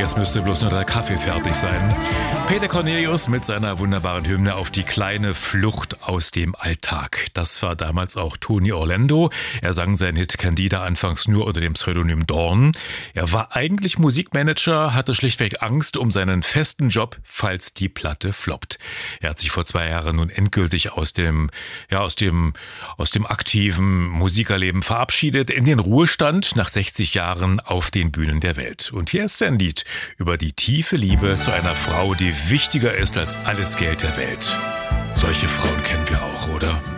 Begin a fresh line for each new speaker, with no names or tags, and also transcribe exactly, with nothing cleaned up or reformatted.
es müsste bloß nur der Kaffee fertig sein. Peter Cornelius mit seiner wunderbaren Hymne auf die kleine Flucht aus dem Alltag. Das war damals auch Tony Orlando. Er sang seinen Hit Candida anfangs nur unter dem Pseudonym Dorn. Er war eigentlich Musikmanager, hatte schlichtweg Angst um seinen festen Job, falls die Platte floppt. Er hat sich vor zwei Jahren nun endgültig aus dem, ja, aus dem, aus dem aktiven Musikerleben verabschiedet, in den Ruhestand nach sechzig Jahren auf den Bühnen der Welt. Und hier ist sein Lied über die tiefe Liebe zu einer Frau, die wichtiger ist als alles Geld der Welt. Solche Frauen kennen wir auch, oder?